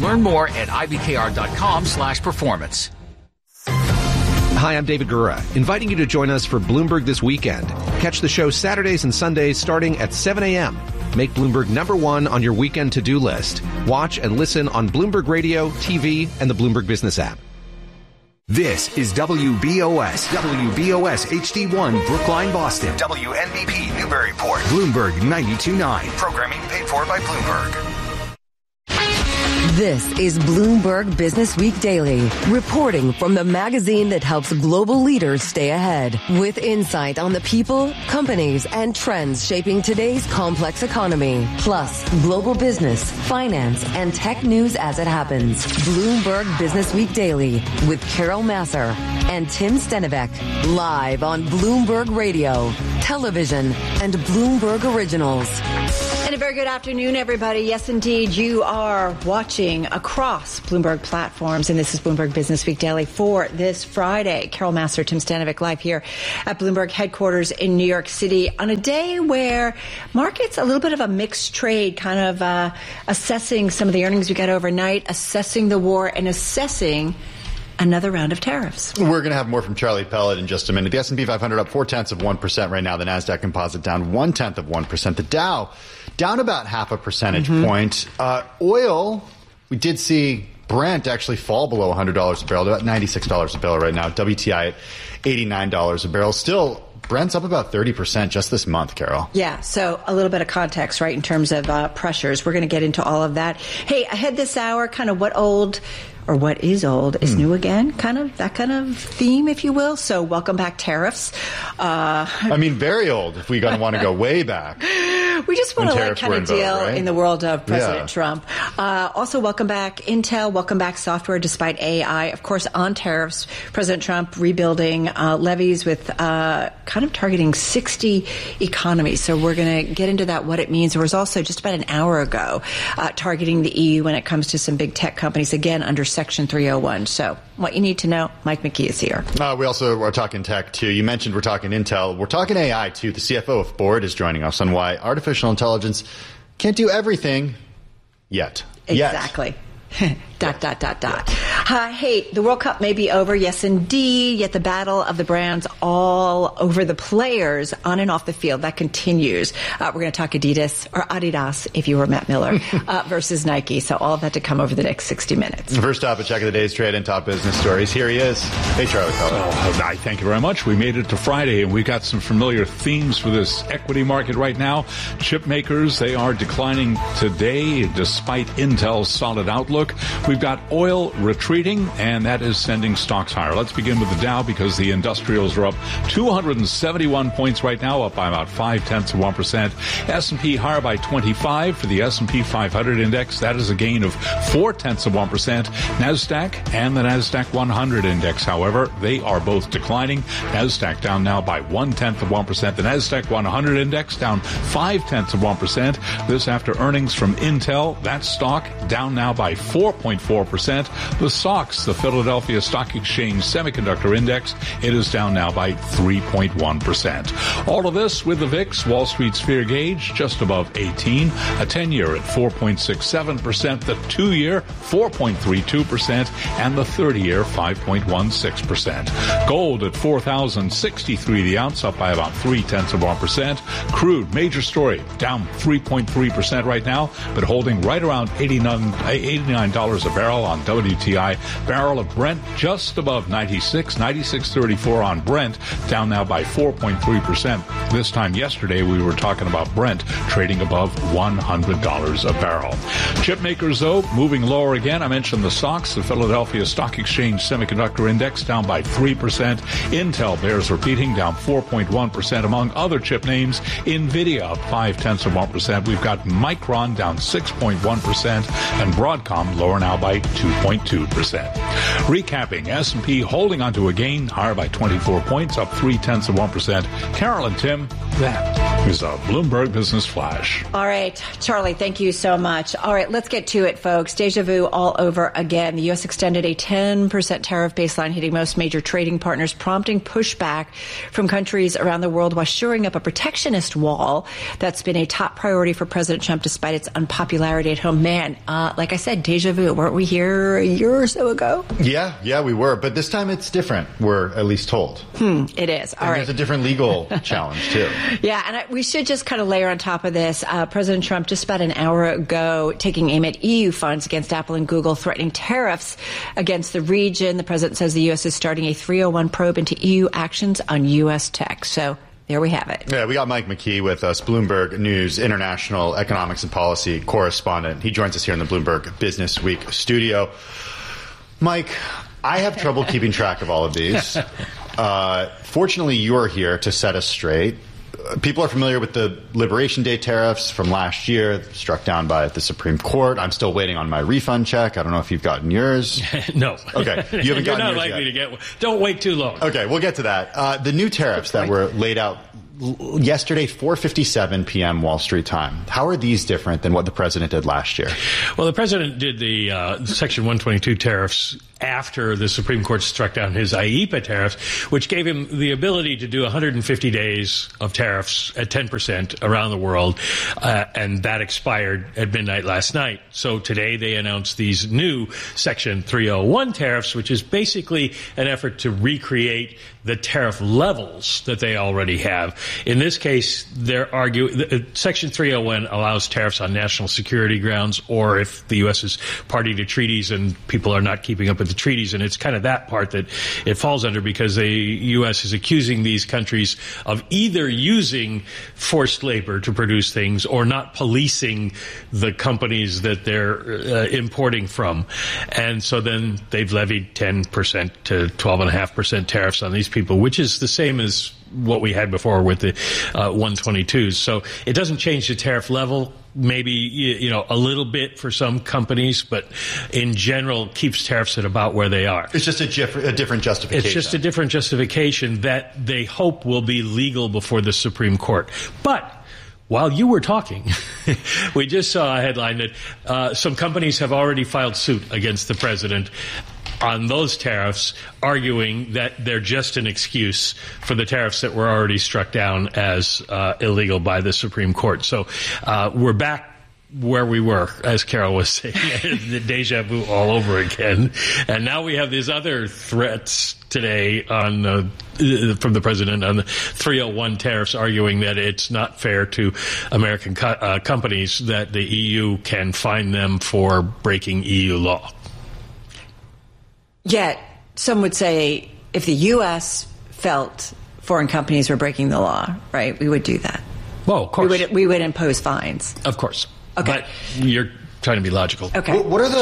Learn more at ibkr.com/performance. Hi, I'm David Gura, inviting you to join us for Bloomberg This Weekend. Catch the show Saturdays and Sundays starting at 7 a.m. Make Bloomberg #1 on your weekend to-do list. Watch and listen on Bloomberg Radio, TV, and the Bloomberg Business app. This is WBOS HD1, Brookline, Boston. WNBP, Newburyport. Bloomberg 92.9. Programming paid for by Bloomberg. This is Bloomberg Business Week Daily, reporting from the magazine that helps global leaders stay ahead, with insight on the people, companies, and trends shaping today's complex economy, plus global business, finance, and tech news as it happens. Bloomberg Business Week Daily with Carol Massar and Tim Stenivek, live on Bloomberg Radio, television, and Bloomberg Originals. And a very good afternoon, everybody. Yes, indeed, you are watching across Bloomberg platforms, and this is Bloomberg Business Week Daily for this Friday. Carol Massar, Tim Stenivek, live here at Bloomberg headquarters in New York City on a day where markets a little bit of a mixed trade, kind of assessing some of the earnings we got overnight, assessing the war, and assessing another round of tariffs. We're going to have more from Charlie Pellet in just a minute. The S&P 500 up 0.4% right now. The NASDAQ Composite down 0.1%. The Dow down about half a percentage point. Oil, we did see Brent actually fall below $100 a barrel, about $96 a barrel right now. WTI at $89 a barrel. Still, Brent's up about 30% just this month, Carol. Yeah, so a little bit of context, right, in terms of pressures. We're going to get into all of that. Hey, ahead this hour, kind of what is old is new again, kind of that kind of theme, if you will. So welcome back tariffs. I mean, very old if we want to go way back. We just want to kind of deal right? in the world of President Trump. Also, welcome back Intel, welcome back software despite AI. Of course, on tariffs, President Trump rebuilding levies with kind of targeting 60 economies. So we're going to get into that, what it means. There was also just about an hour ago targeting the EU when it comes to some big tech companies, again, under Section 301. So what you need to know, Mike McKee is here. We also are talking tech, too. You mentioned we're talking Intel. We're talking AI, too. The CFO of Ford is joining us on why artificial intelligence can't do everything yet. Exactly. Hey, the World Cup may be over. Yes, indeed. Yet the battle of the brands all over the players on and off the field, that continues. We're going to talk Adidas, if you were Matt Miller, versus Nike. So all of that to come over the next 60 minutes. First up, a check of the day's trade and top business stories. Here he is. Hey, Charlie Pellet. Thank you very much. We made it to Friday, and we've got some familiar themes for this equity market right now. Chip makers, they are declining today despite Intel's solid outlook. We've got oil retreating, and that is sending stocks higher. Let's begin with the Dow because the industrials are up 271 points right now, up by about 0.5%. S&P higher by 25 for the S&P 500 index. That is a gain of 0.4%. NASDAQ and the NASDAQ 100 index, however, they are both declining. NASDAQ down now by 0.1%. The NASDAQ 100 index down 0.5%. This after earnings from Intel. That stock down now by 4.4%. The SOX, the Philadelphia Stock Exchange Semiconductor Index, it is down now by 3.1%. All of this with the VIX, Wall Street's fear gauge, just above 18, a 10-year at 4.67%, the 2-year 4.32%, and the 30-year 5.16%. Gold at $4,063 the ounce, up by about 0.3%. Crude, major story, down 3.3% right now, but holding right around $89 a barrel on WTI. Barrel of Brent just above 96.34 on Brent, down now by 4.3%. This time yesterday, we were talking about Brent trading above $100 a barrel. Chip makers, though, moving lower again. I mentioned the SOX, the Philadelphia Stock Exchange Semiconductor Index, down by 3%. Intel bears repeating, down 4.1%. Among other chip names, NVIDIA up 0.5%. We've got Micron down 6.1%, and Broadcom lower now by 2.2%. Recapping, S&P holding onto a gain, higher by 24 points, up 0.3%. Carol and Tim, That is a Bloomberg Business Flash. All right, Charlie, thank you so much. All right, let's get to it, folks. Deja vu all over again. The U.S. extended a 10% tariff baseline hitting most major trading partners, prompting pushback from countries around the world while shoring up a protectionist wall that's been a top priority for President Trump despite its unpopularity at home. Man, like I said, deja vu. Weren't we here a year or so ago? Yeah, we were. But this time it's different, we're at least told. It is. All right. There's a different legal challenge, too. Yeah, and we should just kind of layer on top of this. President Trump, just about an hour ago, taking aim at EU funds against Apple and Google, threatening tariffs against the region. The president says the U.S. is starting a 301 probe into EU actions on U.S. tech. So there we have it. Yeah, we got Mike McKee with us, Bloomberg News international economics and policy correspondent. He joins us here in the Bloomberg Business Week studio. Mike, I have trouble keeping track of all of these. Fortunately, you're here to set us straight. People are familiar with the Liberation Day tariffs from last year, struck down by the Supreme Court. I'm still waiting on my refund check. I don't know if you've gotten yours. No. Okay. You haven't gotten yours yet. You're not likely to get one. Don't wait too long. Okay, we'll get to that. The new tariffs that were laid out yesterday, 4:57 p.m. Wall Street time. How are these different than what the president did last year? Well, the president did the Section 122 tariffs after the Supreme Court struck down his IEEPA tariffs, which gave him the ability to do 150 days of tariffs at 10% around the world, and that expired at midnight last night. So today they announced these new Section 301 tariffs, which is basically an effort to recreate the tariff levels that they already have. In this case, they're arguing Section 301 allows tariffs on national security grounds, or if the U.S. is party to treaties and people are not keeping up with the treaties, and it's kind of that part that it falls under, because the U.S. is accusing these countries of either using forced labor to produce things or not policing the companies that they're importing from. And so then they've levied 10% to 12.5% tariffs on these people, which is the same as what we had before with the 122s. So it doesn't change the tariff level, maybe, a little bit for some companies, but in general keeps tariffs at about where they are. It's just a different justification. It's just a different justification that they hope will be legal before the Supreme Court. But while you were talking, we just saw a headline that some companies have already filed suit against the president on those tariffs, arguing that they're just an excuse for the tariffs that were already struck down as illegal by the Supreme Court. So we're back where we were, as Carol was saying, the deja vu all over again. And now we have these other threats today on from the president on the 301 tariffs, arguing that it's not fair to American companies that the EU can fine them for breaking EU law. Yet, some would say if the U.S. felt foreign companies were breaking the law, right, we would do that. Well, of course. We would impose fines. Of course. Okay. But you're trying to be logical. Okay.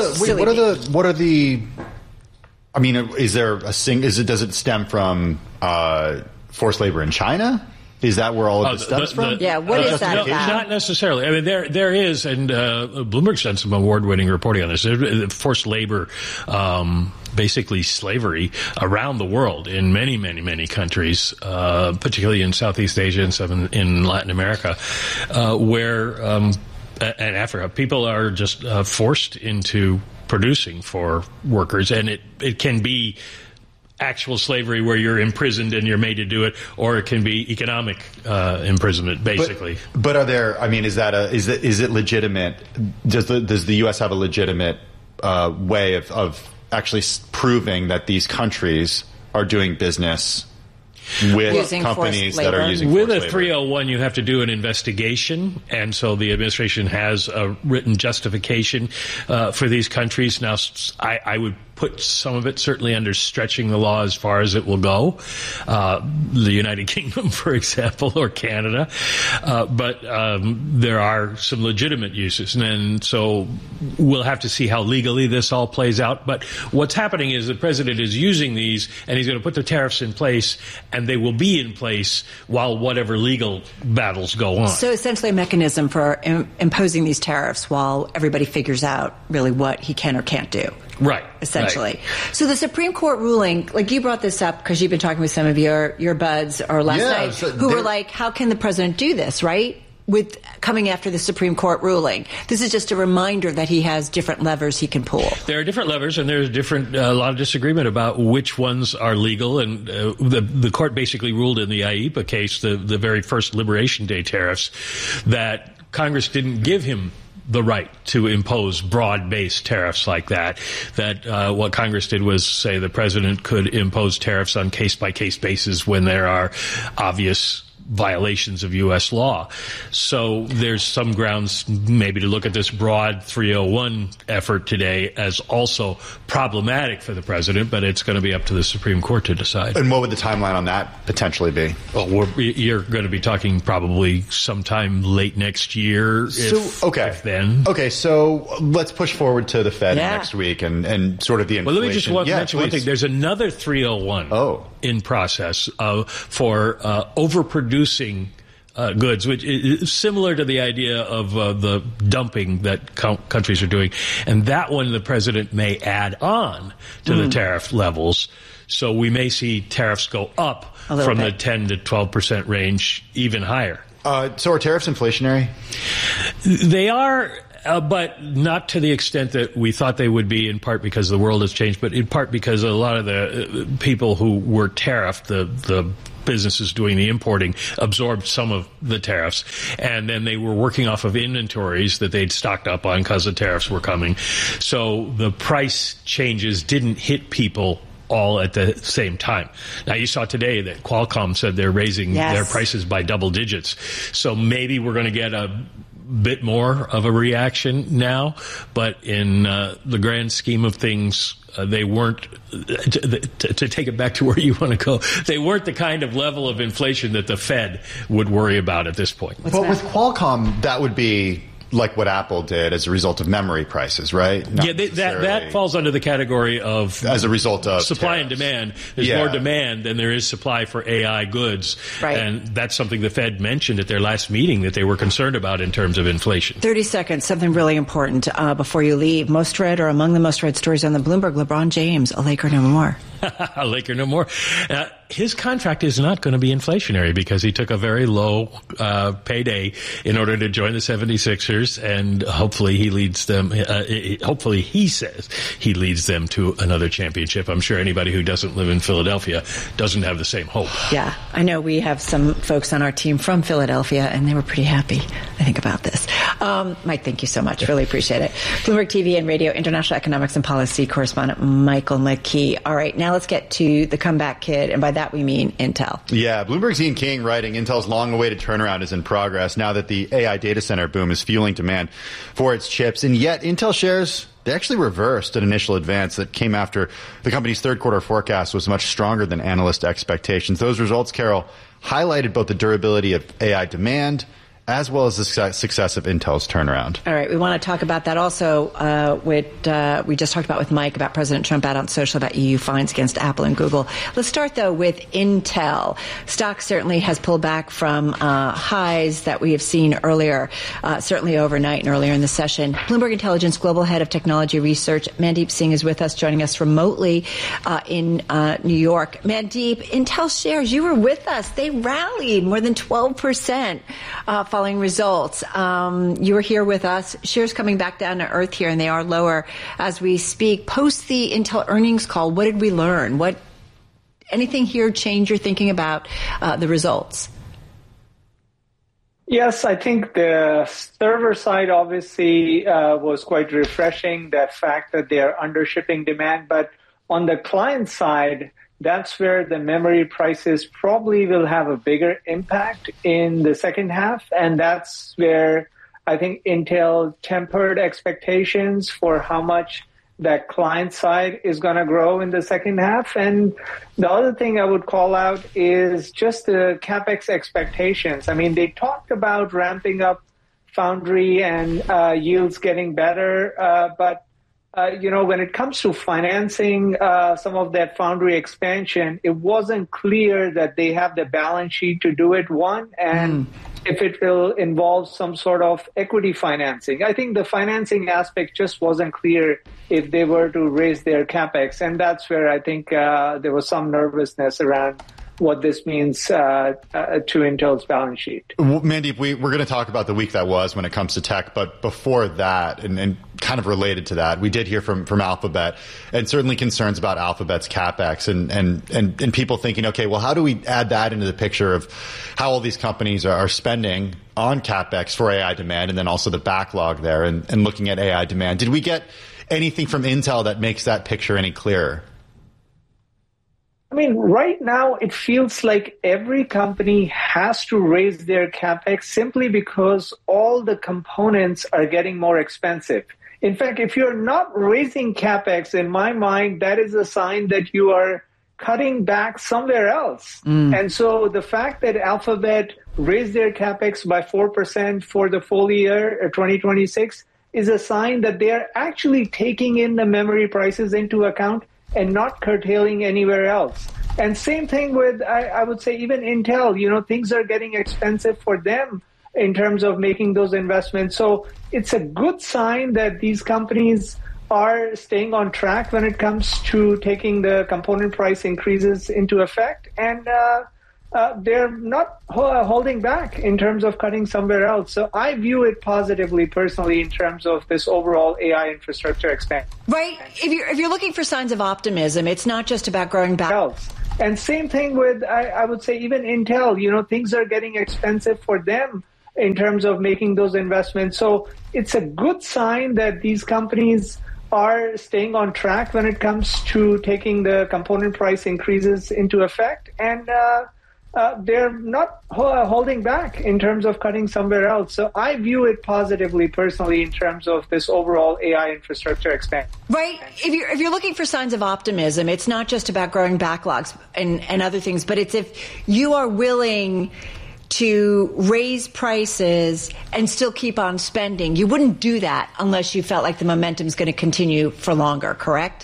I mean, is there a does it stem from forced labor in China? Is that where all of this stems from? Yeah, what is that about? Not necessarily. I mean, there is, and Bloomberg's done some award-winning reporting on this. Forced labor, basically slavery around the world in many, many, many countries, particularly in Southeast Asia and some in Latin America, where and Africa, people are just forced into producing for workers, and it can be actual slavery where you're imprisoned and you're made to do it, or it can be economic imprisonment, basically. But are there? I mean, is it legitimate? Does the U.S. have a legitimate way of actually proving that these countries are doing business with companies that are using forced labor? With a 301, you have to do an investigation, and so the administration has a written justification for these countries. Now, I would put some of it certainly under stretching the law as far as it will go. The United Kingdom, for example, or Canada. But there are some legitimate uses. And so we'll have to see how legally this all plays out. But what's happening is the president is using these, and he's going to put the tariffs in place, and they will be in place while whatever legal battles go on. So essentially a mechanism for imposing these tariffs while everybody figures out really what he can or can't do. Right. Essentially. Right. So the Supreme Court ruling, like you brought this up because you've been talking with some of your buds or last night who were like, how can the president do this, right? With coming after the Supreme Court ruling. This is just a reminder that he has different levers he can pull. There are different levers, and there's a lot of disagreement about which ones are legal. And the court basically ruled in the IEEPA case, the very first Liberation Day tariffs, that Congress didn't give him the right to impose broad-based tariffs like that. That what Congress did was say the president could impose tariffs on case-by-case basis when there are obvious violations of U.S. law. So there's some grounds maybe to look at this broad 301 effort today as also problematic for the president, but it's going to be up to the Supreme Court to decide. And what would the timeline on that potentially be? Well, you're going to be talking probably sometime late next year, if then. Okay, so let's push forward to the Fed next week and sort of the inflation. Well, let me just mention one thing. There's another 301 in process for overproducing goods, which is similar to the idea of the dumping that countries are doing. And that one the president may add on to the tariff levels. So we may see tariffs go up from the 10 to 12% range, even higher. So are tariffs inflationary? They are. But not to the extent that we thought they would be, in part because the world has changed, but in part because a lot of the people who were tariffed, the businesses doing the importing, absorbed some of the tariffs, and then they were working off of inventories that they'd stocked up on because the tariffs were coming. So the price changes didn't hit people all at the same time. Now, you saw today that Qualcomm said they're raising their prices by double digits. So maybe we're going to get a bit more of a reaction now, but in the grand scheme of things, they weren't, to take it back to where you want to go, they weren't the kind of level of inflation that the Fed would worry about at this point. With Qualcomm, that would be like what Apple did as a result of memory prices, right? That falls under the category of as a result of supply and demand. There's more demand than there is supply for AI goods, and that's something the Fed mentioned at their last meeting that they were concerned about in terms of inflation. 30 seconds, something really important before you leave. Most read or among the most read stories on the Bloomberg: LeBron James, a Laker no more. A Laker no more. His contract is not going to be inflationary because he took a very low payday in order to join the 76ers, and hopefully he leads them. Hopefully he says he leads them to another championship. I'm sure anybody who doesn't live in Philadelphia doesn't have the same hope. Yeah, I know we have some folks on our team from Philadelphia, and they were pretty happy, I think, about this. Mike, thank you so much. Really appreciate it. Bloomberg TV and Radio International Economics and Policy correspondent Michael McKee. All right, now let's get to the comeback kid, and by that we mean Intel. Yeah, Bloomberg's Ian King writing, Intel's long-awaited turnaround is in progress now that the AI data center boom is fueling demand for its chips. And yet, Intel shares, they actually reversed an initial advance that came after the company's third quarter forecast was much stronger than analyst expectations. Those results, Carol, highlighted both the durability of AI demand as well as the success of Intel's turnaround. All right, we want to talk about that also. We just talked about with Mike about President Trump out on social about EU fines against Apple and Google. Let's start, though, with Intel. Stock certainly has pulled back from highs that we have seen earlier, certainly overnight and earlier in the session. Bloomberg Intelligence Global Head of Technology Research, Mandeep Singh, is with us, joining us remotely in New York. Mandeep, Intel shares, you were with us. They rallied more than 12% following results. You were here with us. Shares coming back down to earth here, and they are lower as we speak. Post the Intel earnings call, what did we learn? Anything here change your thinking about the results? Yes, I think the server side obviously was quite refreshing, that fact that they are under shipping demand. But on the client side, that's where the memory prices probably will have a bigger impact in the second half. And that's where I think Intel tempered expectations for how much that client side is going to grow in the second half. And the other thing I would call out is just the CapEx expectations. I mean, they talked about ramping up foundry and yields getting better, but when it comes to financing some of that foundry expansion, it wasn't clear that they have the balance sheet to do it, one, and if it will involve some sort of equity financing. I think the financing aspect just wasn't clear if they were to raise their CapEx, and that's where I think there was some nervousness around what this means to Intel's balance sheet. Mandeep, we're going to talk about the week that was when it comes to tech, but before that, and kind of related to that, we did hear from Alphabet, and certainly concerns about Alphabet's CapEx, and people thinking, okay, well, how do we add that into the picture of how all these companies are spending on CapEx for AI demand, and then also the backlog there, and looking at AI demand. Did we get anything from Intel that makes that picture any clearer? I mean, right now, it feels like every company has to raise their CapEx simply because all the components are getting more expensive. In fact, if you're not raising CapEx, in my mind, that is a sign that you are cutting back somewhere else. And so the fact that Alphabet raised their CapEx by 4% for the full year 2026 is a sign that they are actually taking in the memory prices into account and not curtailing anywhere else. And same thing with, I would say, even Intel. Things are getting expensive for them in terms of making those investments. So it's a good sign that these companies are staying on track when it comes to taking the component price increases into effect. And they're not holding back in terms of cutting somewhere else. So I view it positively, personally, in terms of this overall AI infrastructure expansion. Right. If you're looking for signs of optimism, it's not just about growing back. And same thing with, I would say, even Intel. Things are getting expensive for them in terms of making those investments. So it's a good sign that these companies are staying on track when it comes to taking the component price increases into effect. And they're not holding back in terms of cutting somewhere else. So I view it positively, personally, in terms of this overall AI infrastructure expansion. Right. If you're looking for signs of optimism, it's not just about growing backlogs and other things, but it's if you are willing to raise prices and still keep on spending. You wouldn't do that unless you felt like the momentum is going to continue for longer, correct?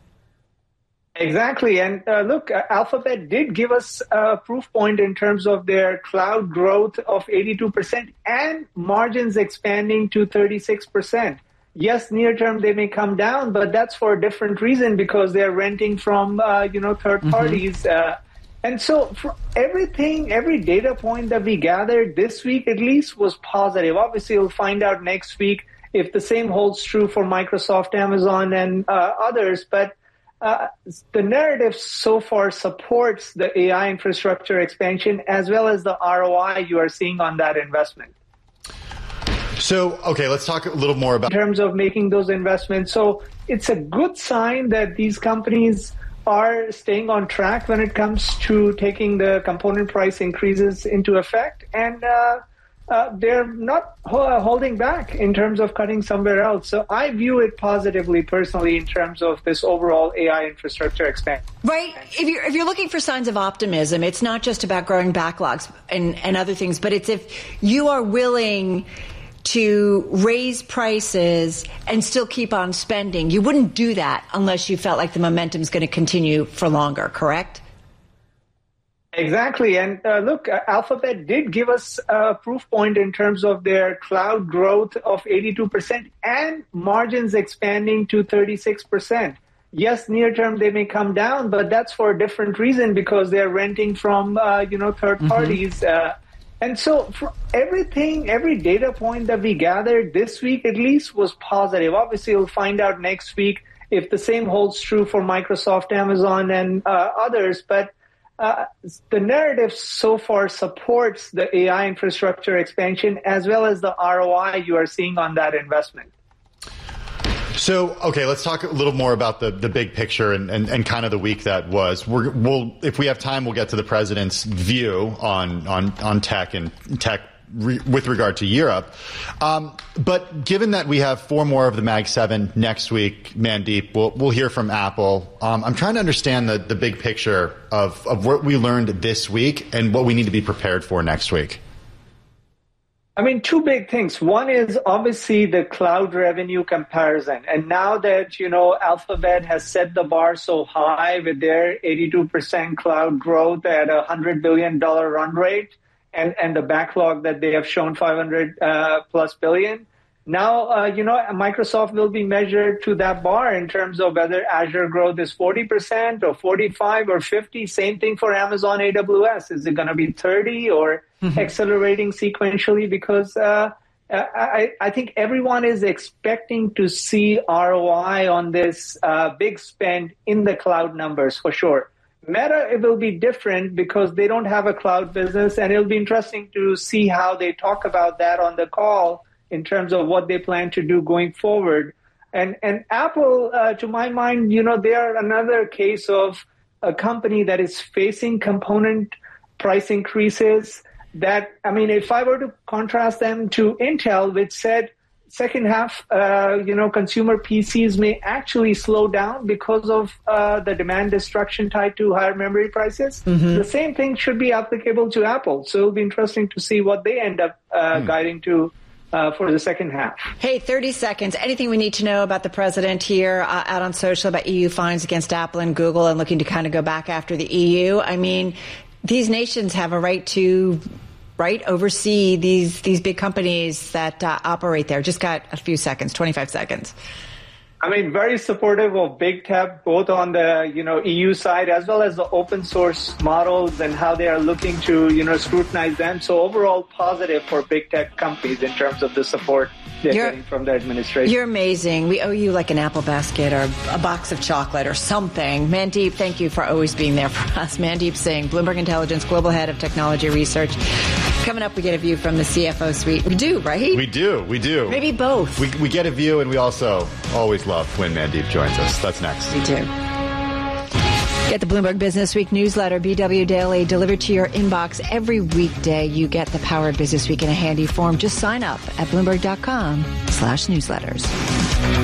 Exactly. And look, Alphabet did give us a proof point in terms of their cloud growth of 82% and margins expanding to 36%. Yes, near term they may come down, but that's for a different reason because they're renting from, third parties. And so for every data point that we gathered this week at least was positive. Obviously, we'll find out next week if the same holds true for Microsoft, Amazon, and others. But the narrative so far supports the AI infrastructure expansion as well as the ROI you are seeing on that investment. So, okay, let's talk a little more about in terms of making those investments. So it's a good sign that these companies are staying on track when it comes to taking the component price increases into effect. And they're not holding back in terms of cutting somewhere else. So I view it positively, personally, in terms of this overall AI infrastructure expansion. Right. If you're looking for signs of optimism, it's not just about growing backlogs and other things, but it's if you are willing to raise prices and still keep on spending. You wouldn't do that unless you felt like the momentum is going to continue for longer, correct? Exactly. And look, Alphabet did give us a proof point in terms of their cloud growth of 82% and margins expanding to 36%. Yes, near term they may come down, but that's for a different reason because they're renting from, third parties. And so for every data point that we gathered this week at least was positive. Obviously, we'll find out next week if the same holds true for Microsoft, Amazon, and others. But the narrative so far supports the AI infrastructure expansion as well as the ROI you are seeing on that investment. So, okay, let's talk a little more about the big picture and kind of the week that was. We'll if we have time, we'll get to the president's view on tech and tech with regard to Europe. But given that we have 4 more of the Mag 7 next week, Mandeep, we'll hear from Apple. I'm trying to understand the big picture of what we learned this week and what we need to be prepared for next week. I mean, two big things. One is obviously the cloud revenue comparison. And now that, Alphabet has set the bar so high with their 82% cloud growth at a $100 billion run rate and the backlog that they have shown 500 plus billion. Now, Microsoft will be measured to that bar in terms of whether Azure growth is 40% or 45 or 50. Same thing for Amazon AWS. Is it going to be 30 or accelerating sequentially? Because I think everyone is expecting to see ROI on this big spend in the cloud numbers for sure. Meta, it will be different because they don't have a cloud business, and it'll be interesting to see how they talk about that on the call in terms of what they plan to do going forward. And Apple, to my mind, they are another case of a company that is facing component price increases that, if I were to contrast them to Intel, which said second half, consumer PCs may actually slow down because of the demand destruction tied to higher memory prices. The same thing should be applicable to Apple. So it'll be interesting to see what they end up guiding to for the second half. Hey, 30 seconds. Anything we need to know about the president here out on social about EU fines against Apple and Google and looking to kind of go back after the EU? I mean, these nations have a right to oversee these big companies that operate there. Just got a few seconds, 25 seconds. Very supportive of big tech, both on the EU side as well as the open source models and how they are looking to scrutinize them. So overall positive for big tech companies in terms of the support they're getting from the administration. You're amazing. We owe you like an Apple basket or a box of chocolate or something. Mandeep, thank you for always being there for us. Mandeep Singh, Bloomberg Intelligence Global Head of Technology Research. Coming up, we get a view from the CFO suite. We do, right? We do. Maybe both. We get a view, and we also always love when Mandeep joins us. That's next. We do. Get the Bloomberg Business Week newsletter, BW Daily, delivered to your inbox every weekday. You get the Powered Business Week in a handy form. Just sign up at Bloomberg.com/newsletters.